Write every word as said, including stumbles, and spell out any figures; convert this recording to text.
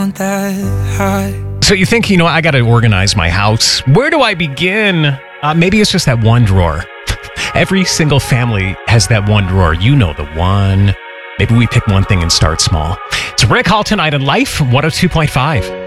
not that high. So you think, you know, I got to organize my house. Where do I begin? Uh, maybe it's just that one drawer. Every single family has that one drawer. You know the one. Maybe we pick one thing and start small. It's Rick Hall tonight in Life, one oh two point five.